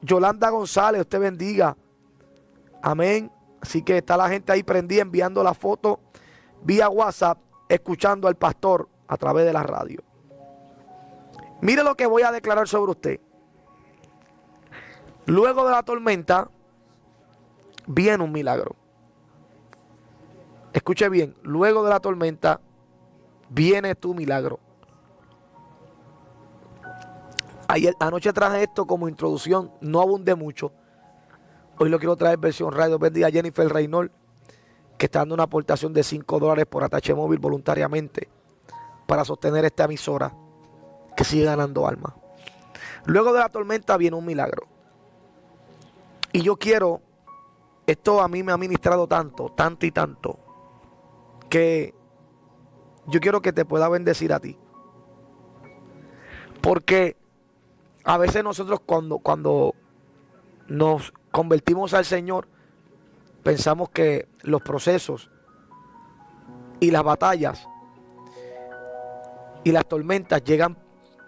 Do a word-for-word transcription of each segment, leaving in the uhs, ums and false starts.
Yolanda González, usted bendiga. Amén. Así que está la gente ahí prendida enviando la foto vía WhatsApp, escuchando al pastor a través de la radio. Mire lo que voy a declarar sobre usted. Luego de la tormenta viene un milagro. Escuche bien, luego de la tormenta viene tu milagro. Ayer, anoche traje esto como introducción, no abundé mucho. Hoy lo quiero traer versión radio. Bendiga a Jennifer Reynol, que está dando una aportación de cinco dólares por Atache Móvil voluntariamente para sostener esta emisora que sigue ganando alma. Luego de la tormenta viene un milagro. Y yo quiero, esto a mí me ha ministrado tanto, tanto y tanto, que yo quiero que te pueda bendecir a ti. Porque a veces nosotros cuando, cuando nos convertimos al Señor, pensamos que los procesos y las batallas y las tormentas llegan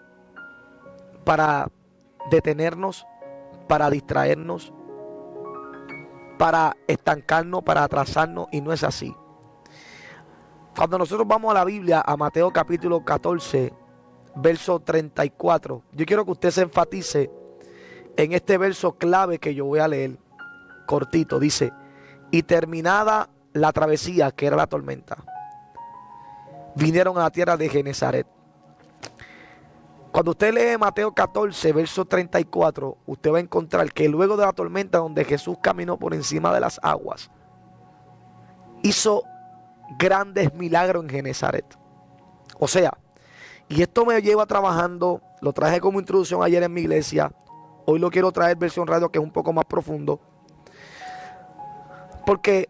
para detenernos, para distraernos, para estancarnos, para atrasarnos, y no es así. Cuando nosotros vamos a la Biblia, a Mateo capítulo catorce, verso treinta y cuatro, yo quiero que usted se enfatice en este verso clave que yo voy a leer, cortito. Dice: y terminada la travesía, que era la tormenta, vinieron a la tierra de Genezaret. Cuando usted lee Mateo catorce, verso treinta y cuatro, usted va a encontrar que luego de la tormenta, donde Jesús caminó por encima de las aguas, hizo grandes milagros en Genezaret. O sea, y esto me lleva trabajando, lo traje como introducción ayer en mi iglesia, hoy lo quiero traer versión radio, que es un poco más profundo, porque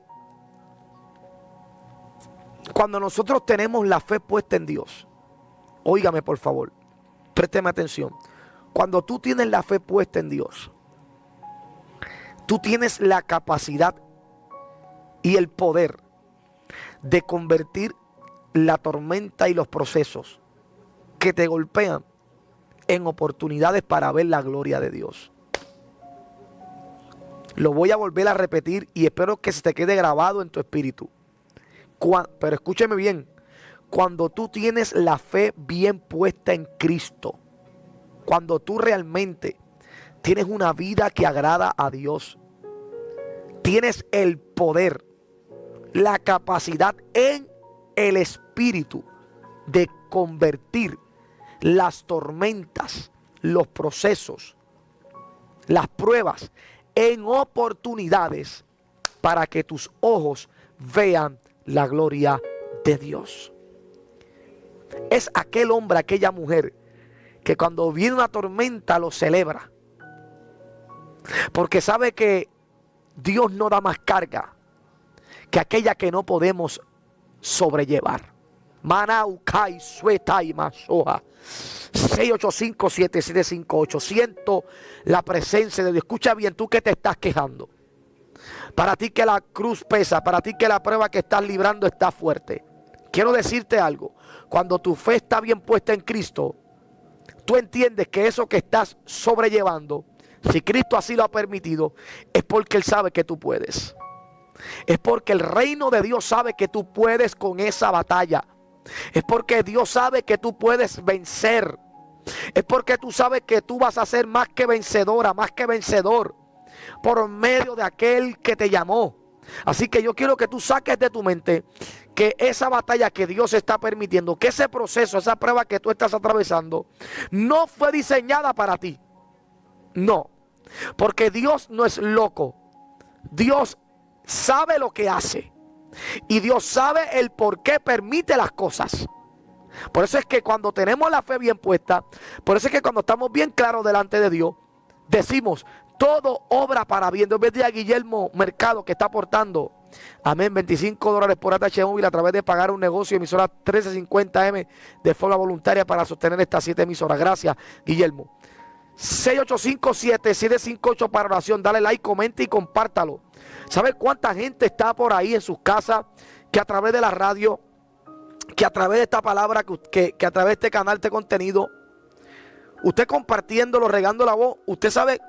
cuando nosotros tenemos la fe puesta en Dios, óigame por favor, présteme atención. Cuando tú tienes la fe puesta en Dios, tú tienes la capacidad y el poder de convertir la tormenta y los procesos que te golpean en oportunidades para ver la gloria de Dios. Lo voy a volver a repetir y espero que se te quede grabado en tu espíritu. Cuando, pero escúcheme bien. Cuando tú tienes la fe bien puesta en Cristo, cuando tú realmente tienes una vida que agrada a Dios, tienes el poder, la capacidad en el espíritu de convertir las tormentas, los procesos, las pruebas en oportunidades para que tus ojos vean la gloria de Dios. Es aquel hombre, aquella mujer que cuando viene una tormenta lo celebra, porque sabe que Dios no da más carga que aquella que no podemos sobrellevar. Manaukai Suetai Masoha seis ocho cinco, siete siete cinco ocho. Siento la presencia de Dios. Escucha bien, tú que te estás quejando, para ti que la cruz pesa, para ti que la prueba que estás librando está fuerte, quiero decirte algo. Cuando tu fe está bien puesta en Cristo, tú entiendes que eso que estás sobrellevando, si Cristo así lo ha permitido, es porque Él sabe que tú puedes. Es porque el reino de Dios sabe que tú puedes con esa batalla. Es porque Dios sabe que tú puedes vencer. Es porque tú sabes que tú vas a ser más que vencedora, más que vencedor, por medio de aquel que te llamó. Así que yo quiero que tú saques de tu mente que esa batalla que Dios está permitiendo, que ese proceso, esa prueba que tú estás atravesando, no fue diseñada para ti. No, porque Dios no es loco. Dios sabe lo que hace. Y Dios sabe el por qué permite las cosas. Por eso es que cuando tenemos la fe bien puesta, por eso es que cuando estamos bien claros delante de Dios, decimos: todo obra para bien. Dios bendiga a Guillermo Mercado, que está aportando, amén, veinticinco dólares por Atache Móvil a través de pagar un negocio, emisora trece cincuenta M, de forma voluntaria para sostener estas siete emisoras. Gracias, Guillermo. seis ocho cinco, siete siete cinco ocho para oración. Dale like, comente y compártalo. ¿Sabe cuánta gente está por ahí en sus casas, que a través de la radio, que a través de esta palabra, que, que, que a través de este canal, este contenido, usted compartiéndolo, regando la voz, usted sabe